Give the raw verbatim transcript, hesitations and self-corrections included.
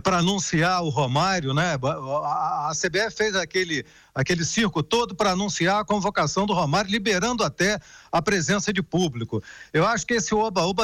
para anunciar o Romário, né? A, a C B F fez aquele, aquele circo todo para anunciar a convocação do Romário, liberando até a presença de público. Eu acho que esse oba-oba